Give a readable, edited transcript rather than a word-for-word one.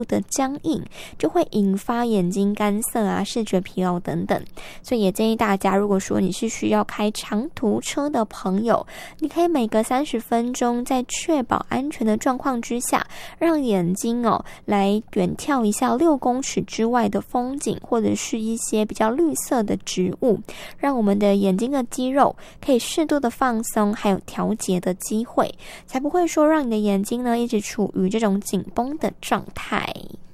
的僵硬，就会引发眼睛干涩啊、视觉疲劳等等。所以也建议大家，如果说你是需要开长途车的朋友，你可以每隔30分钟，在确保安全的状况之下，让眼睛来远眺一下6公尺之外的风景，或者是一些比较绿色的植物，让我们的眼睛的肌肉可以适度的放松，还有调节的机会，才不会说让你的眼睛呢一直处于这种紧绷的状态。